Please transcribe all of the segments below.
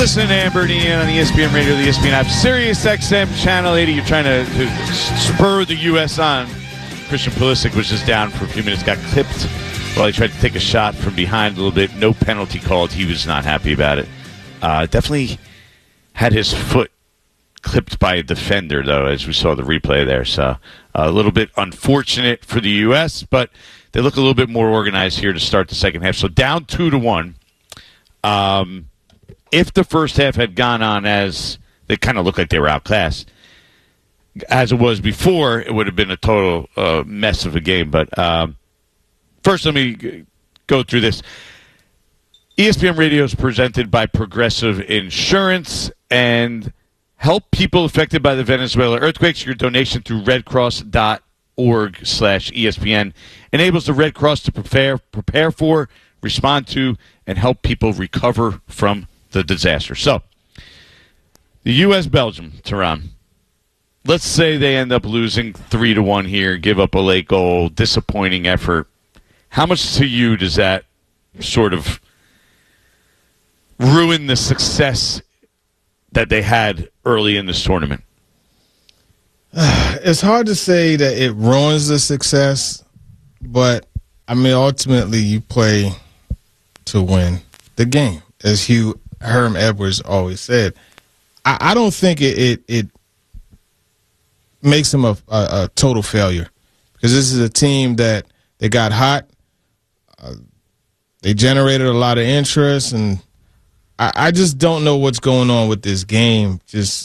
listening to Amber and Ian on ESPN Radio, the ESPN app, Sirius XM Channel 80. You're trying to spur the U.S. on. Christian Pulisic was just down for a few minutes, got clipped while he tried to take a shot from behind a little bit. No penalty called. He was not happy about it. Definitely had his foot clipped by a defender, though, as we saw the replay there. So a little bit unfortunate for the U.S., but they look a little bit more organized here to start the second half. So down 2-1. If the first half had gone on as they kind of looked like they were outclassed, as it was before, it would have been a total mess of a game. But first, let me go through this. ESPN Radio is presented by Progressive Insurance, and help people affected by the Venezuela earthquakes. Your donation through redcross.org/ESPN enables the Red Cross to prepare for, respond to, and help people recover from the disaster. So, the U.S.-Belgium, Tehran. Let's say they end up losing 3-1 here, give up a late goal, disappointing effort. How much to you does that sort of ruin the success that they had early in this tournament? It's hard to say that it ruins the success, but, I mean, ultimately you play to win the game, as Herm Edwards always said. I don't think it makes them a total failure, because this is a team that they got hot. They generated a lot of interest, and I just don't know what's going on with this game.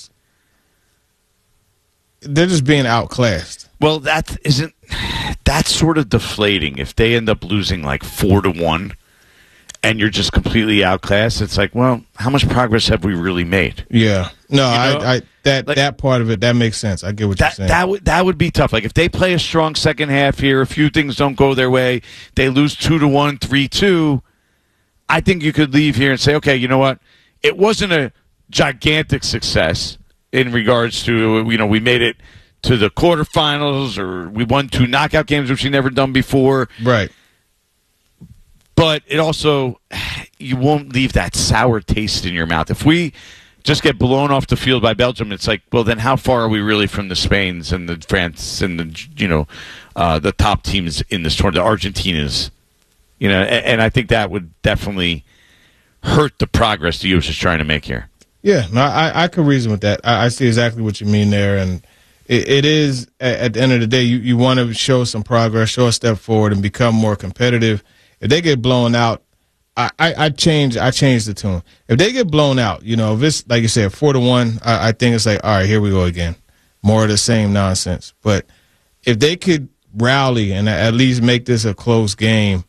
They're just being outclassed. Well, that's sort of deflating. If they end up losing like 4-1 and you're just completely outclassed, it's like, well, how much progress have we really made? Yeah. No, that part of it, that makes sense. I get what you're saying. That would be tough. Like if they play a strong second half here, a few things don't go their way, they lose 2-1, 3-2, I think you could leave here and say, okay, you know what? It wasn't a gigantic success in regards to, we made it to the quarterfinals, or we won 2 knockout games, which we never done before. Right. But it also, you won't leave that sour taste in your mouth. If we just get blown off the field by Belgium, it's like, well, then how far are we really from the Spains and the France and the top teams in this tournament, the Argentinas? And I think that would definitely hurt the progress the U.S. is trying to make here. Yeah, no, I could reason with that. I see exactly what you mean there, and it is, at the end of the day, you want to show some progress, show a step forward, and become more competitive. If they get blown out, I change the tune. If they get blown out, if it's, like you said, 4-1, I think it's like, all right, here we go again. More of the same nonsense. But if they could rally and at least make this a close game,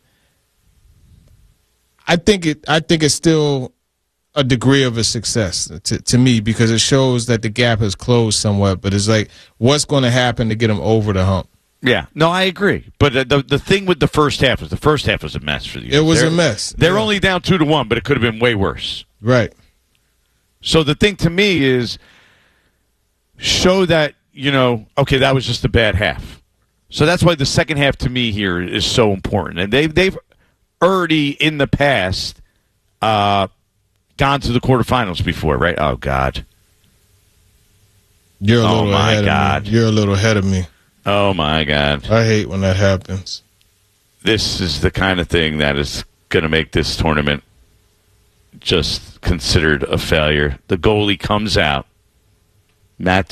I think it's still a degree of a success to me, because it shows that the gap has closed somewhat. But it's like, what's going to happen to get them over the hump? Yeah, no, I agree. But the thing with the first half was a mess for the U.S. It was a mess. They're only down 2-1, but it could have been way worse. Right. So the thing to me is show that, okay, that was just a bad half. So that's why the second half to me here is so important. And they've already in the past gone to the quarterfinals before, right? Oh, God. You're a little ahead of me. You're a little ahead of me. Oh, my God. I hate when that happens. This is the kind of thing that is going to make this tournament just considered a failure. The goalie comes out. Matt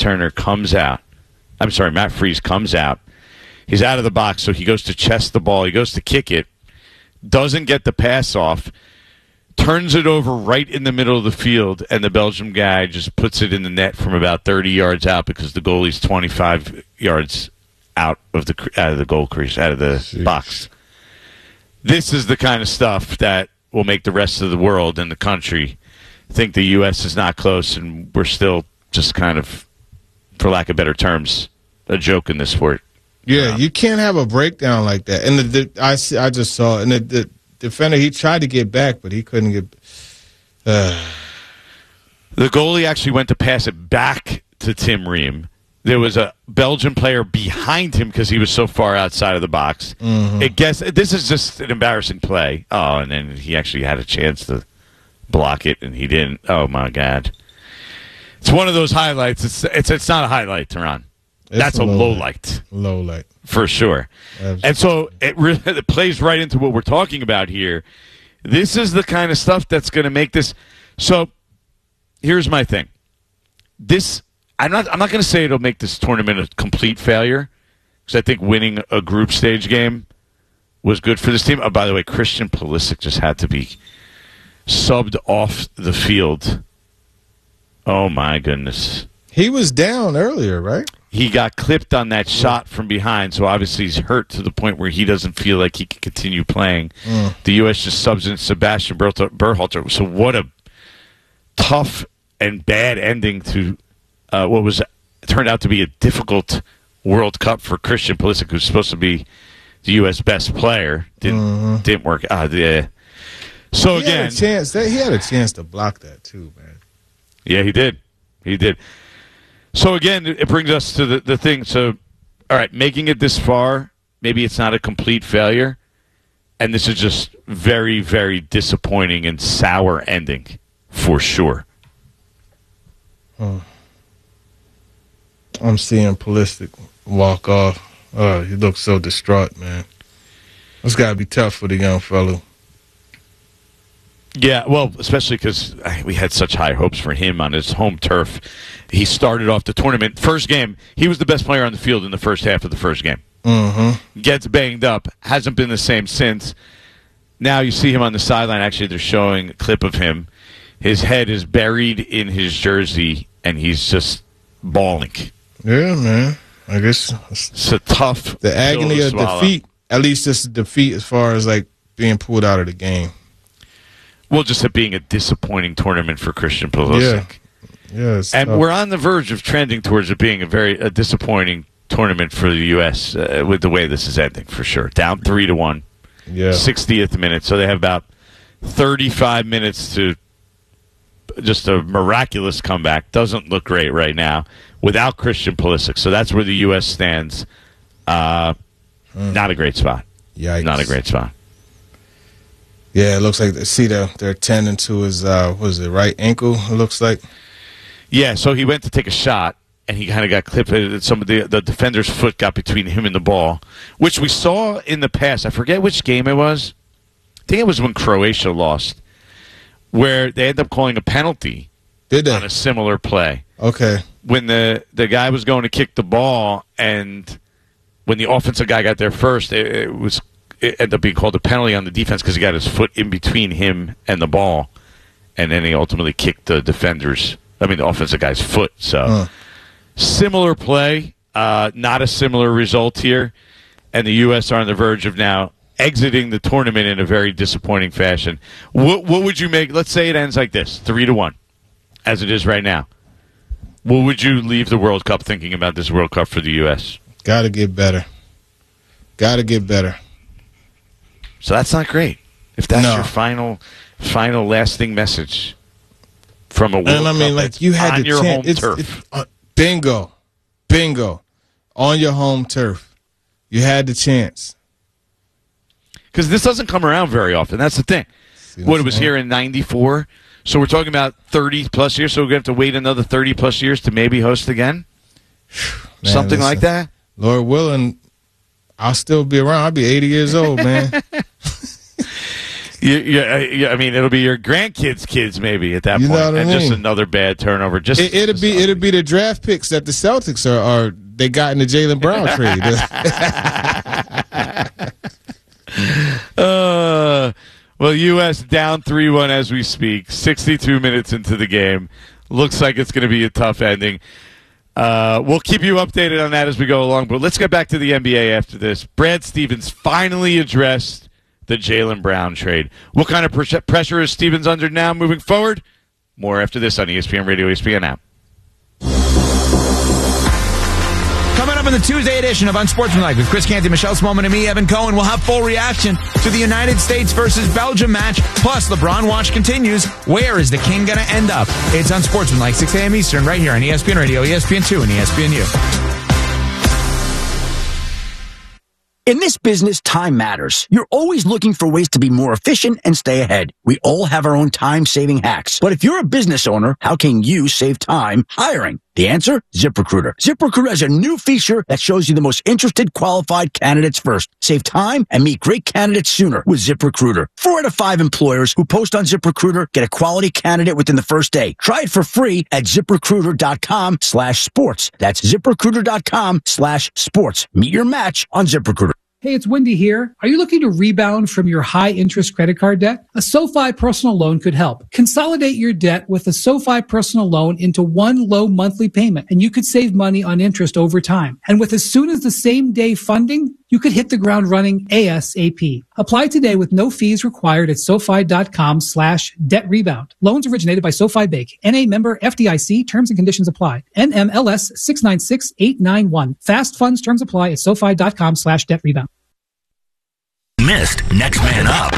Freese comes out. He's out of the box, so he goes to chest the ball. He goes to kick it. Doesn't get the pass off. Turns it over right in the middle of the field, and the Belgium guy just puts it in the net from about 30 yards out, because the goalie's 25 yards out of the goal crease, out of the box. This is the kind of stuff that will make the rest of the world and the country think the U.S. is not close, and we're still just kind of, for lack of better terms, a joke in this sport. Yeah, you can't have a breakdown like that. And I just saw it, and the defender, he tried to get back, but he couldn't get. The goalie actually went to pass it back to Tim Ream. There was a Belgian player behind him because he was so far outside of the box. Mm-hmm. This is just an embarrassing play. Oh, and then he actually had a chance to block it, and he didn't. Oh, my God. It's one of those highlights. It's not a highlight, Teron. That's a low light. Low light. For sure. Absolutely. And so it plays right into what we're talking about here. This is the kind of stuff that's going to make this. So here's my thing. I'm not going to say it'll make this tournament a complete failure, because I think winning a group stage game was good for this team. Oh, by the way, Christian Pulisic just had to be subbed off the field. Oh, my goodness. He was down earlier, right? He got clipped on that shot from behind, so obviously he's hurt to the point where he doesn't feel like he can continue playing. The U.S. just subs in Sebastian Berhalter. So what a tough and bad ending to what turned out to be a difficult World Cup for Christian Pulisic, who's supposed to be the U.S. best player. Didn't work. So he again, he had a chance to block that too, man. Yeah, he did. He did. So again, it brings us to the thing. So, all right, making it this far, maybe it's not a complete failure, and this is just very, very disappointing and sour ending for sure. I'm seeing Pulisic walk off. Oh, he looks so distraught, man. It's got to be tough for the young fellow. Yeah, well, especially because we had such high hopes for him on his home turf. He started off the tournament. First game, he was the best player on the field in the first half of the first game. Gets banged up. Hasn't been the same since. Now you see him on the sideline. Actually, they're showing a clip of him. His head is buried in his jersey, and he's just bawling. Yeah, man. I guess it's a tough. The agony of defeat. At least it's a defeat as far as like being pulled out of the game. Well, just it being a disappointing tournament for Christian Pulisic. Yeah. And we're on the verge of trending towards it being a disappointing tournament for the U.S. With the way this is ending, for sure. Down 3-1. Yeah. 60th minute. So they have about 35 minutes to just a miraculous comeback. Doesn't look great right now without Christian Pulisic. So that's where the U.S. stands. Not a great spot. Yikes. Not a great spot. Yeah, it looks like they're tending to his right ankle, it looks like. Yeah, so he went to take a shot, and he kind of got clipped. Some of the defender's foot got between him and the ball, which we saw in the past. I forget which game it was. I think it was when Croatia lost, where they ended up calling a penalty on a similar play. Okay. When the guy was going to kick the ball, and when the offensive guy got there first, it ended up being called a penalty on the defense because he got his foot in between him and the ball, and then he ultimately kicked the offensive guy's foot. So similar play, not a similar result here, and the U.S. are on the verge of now exiting the tournament in a very disappointing fashion. What would you make? Let's say it ends like this, 3-1, as it is right now. What would you leave the World Cup thinking about this World Cup for the U.S.? Got to get better. Got to get better. So that's not great. If that's your final lasting message from a World Cup, and I mean, like you had on your home turf. Bingo, on your home turf, you had the chance. Because this doesn't come around very often. That's the thing. It was here in '94, so we're talking about 30-plus years. So we're going to have to wait another 30-plus years to maybe host again, something like that. Lord willing. I'll still be around. I'll be 80 years old, man. I mean, it'll be your grandkids' kids maybe at that point, and just another bad turnover. It'll be the draft picks that the Celtics they got in the Jaylen Brown trade. Well, U.S. down 3-1 as we speak. 62 minutes into the game. Looks like it's going to be a tough ending. We'll keep you updated on that as we go along, but let's get back to the NBA after this. Brad Stevens finally addressed the Jaylen Brown trade. What kind of pressure is Stevens under now moving forward? More after this on ESPN Radio, ESPN app. Coming up in the Tuesday edition of Unsportsmanlike with Chris Canty, Michelle Smallman, and me, Evan Cohen, we'll have full reaction to the United States versus Belgium match. Plus, LeBron watch continues. Where is the king going to end up? It's Unsportsmanlike, 6 a.m. Eastern, right here on ESPN Radio, ESPN2, and ESPNU. In this business, time matters. You're always looking for ways to be more efficient and stay ahead. We all have our own time-saving hacks. But if you're a business owner, how can you save time hiring? The answer? ZipRecruiter. ZipRecruiter has a new feature that shows you the most interested qualified candidates first. Save time and meet great candidates sooner with ZipRecruiter. 4 out of 5 employers who post on ZipRecruiter get a quality candidate within the first day. Try it for free at ZipRecruiter.com/sports. That's ZipRecruiter.com/sports. Meet your match on ZipRecruiter. Hey, it's Wendy here. Are you looking to rebound from your high-interest credit card debt? A SoFi personal loan could help. Consolidate your debt with a SoFi personal loan into one low monthly payment, and you could save money on interest over time. And with as soon as the same day funding, you could hit the ground running ASAP. Apply today with no fees required at SoFi.com/debt-rebound. Loans originated by SoFi Bank. NA member FDIC. Terms and conditions apply. NMLS 696891. Fast funds terms apply at SoFi.com/debt-rebound. Missed Next Man Up.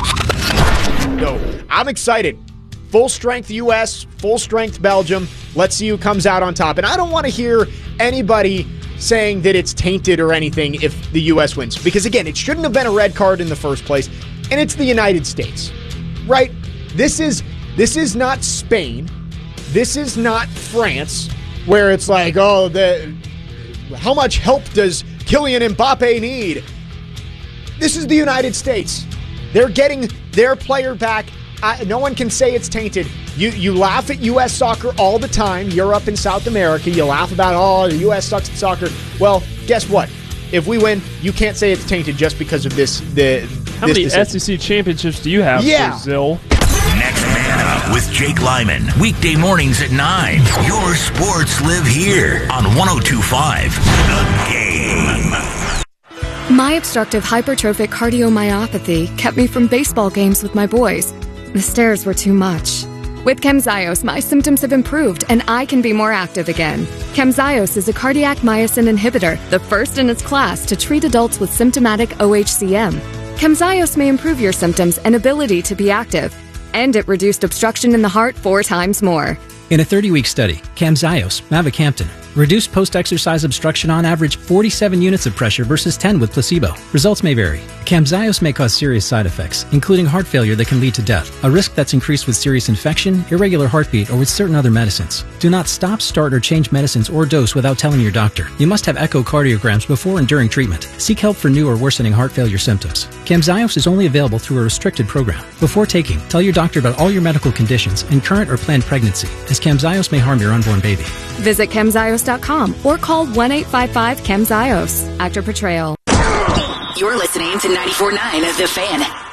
No, I'm excited. Full strength U.S., full strength Belgium. Let's see who comes out on top. And I don't want to hear anybody saying that it's tainted or anything if the U.S. wins. Because, again, it shouldn't have been a red card in the first place. And it's the United States, right? This is not Spain. This is not France, where it's like, oh, how much help does Kylian Mbappe need? This is the United States. They're getting their player back. No one can say it's tainted. You laugh at U.S. soccer all the time, Europe and South America. You laugh about, oh, the U.S. sucks at soccer. Well, guess what? If we win, you can't say it's tainted just because of this. How many SEC championships do you have, Brazil? Next Man Up with Jake Lyman. Weekday mornings at 9. Your sports live here on 102.5 The Game. My obstructive hypertrophic cardiomyopathy kept me from baseball games with my boys. The stairs were too much. With Camzyos, my symptoms have improved and I can be more active again. Camzyos is a cardiac myosin inhibitor, the first in its class to treat adults with symptomatic OHCM. Camzyos may improve your symptoms and ability to be active. And it reduced obstruction in the heart 4 times more. In a 30-week study, Camzyos, mavacamten, reduced post-exercise obstruction on average 47 units of pressure versus 10 with placebo. Results may vary. Camzyos may cause serious side effects, including heart failure that can lead to death, a risk that's increased with serious infection, irregular heartbeat, or with certain other medicines. Do not stop, start, or change medicines or dose without telling your doctor. You must have echocardiograms before and during treatment. Seek help for new or worsening heart failure symptoms. Camzyos is only available through a restricted program. Before taking, tell your doctor about all your medical conditions and current or planned pregnancy, as Camzyos may harm your unborn baby. Visit Camzyos.com or call 1-855-CAMZYOS after portrayal. You're listening to 94.9 The Fan.